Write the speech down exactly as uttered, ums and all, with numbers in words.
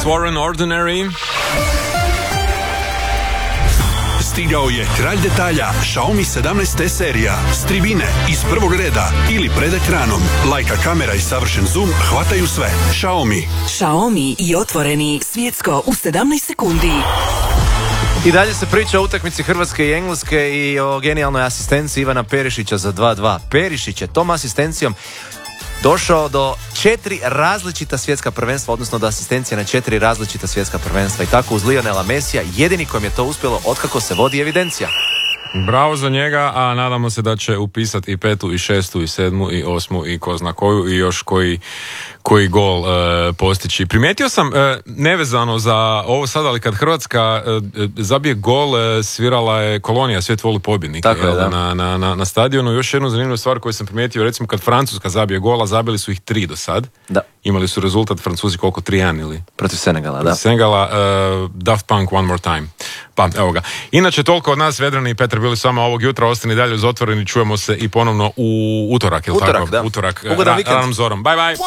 Warren, Ordinary. Stigao je kralj detalja Xiaomi sedamnaest te serija. S tribine, iz prvog reda ili pred ekranom. Lajka kamera i savršen zoom hvataju sve. Xiaomi. Xiaomi i otvoreni svjetsko u sedamnaest sekundi. I dalje se priča o utakmici Hrvatske i Engleske i o genijalnoj asistenciji Ivana Perišića za dva dva. Perišić je tom asistencijom došao do četiri različita svjetska prvenstva, odnosno do asistencije na četiri različita svjetska prvenstva. I tako uz Lionela Messija, jedini kojem je to uspjelo otkako se vodi evidencija. Bravo za njega, a nadamo se da će upisati i petu, i šestu, i sedmu, i osmu, i ko zna koju, i još koji, koji gol e, postići. Primijetio sam, e, nevezano za ovo sad, ali kad Hrvatska e, zabije gol, e, svirala je Kolonija, Svijet voli pobjednike. Tako je, da. Na, na, na, na stadionu. Još jednu zanimljivu stvar koju sam primijetio, recimo kad Francuska zabije gola, zabili su ih tri do sad. Da. Imali su rezultat Francuzi koliko, tri jedan ili? Protiv Senegala, da. Protiv Senegala, uh, Daft Punk, One More Time. Pa, evo ga. Inače, toliko od nas, Vedrani i Petar, bili s vama ovog jutra, ostani dalje uz Otvoreni, čujemo se i ponovno u utorak, je li utorak, tako? Da. Utorak, Ugodan ra- vikend. ranom zorom. Bye, bye!